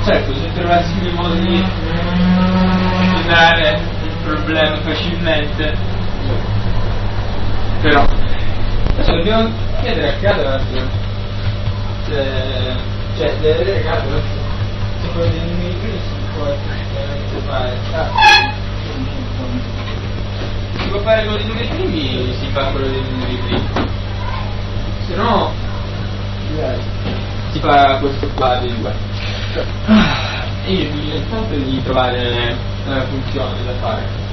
Certo, se trovassimo il modo di solucionare il problema facilmente, però adesso dobbiamo chiedere a Cadras cioè deve vedere Cadras se quello dei numeri primi si può effettivamente fare. Si può fare quello dei numeri primi, si fa quello dei numeri primi, se no si fa questo qua dei due. Io mi contento di trovare una funzione da fare.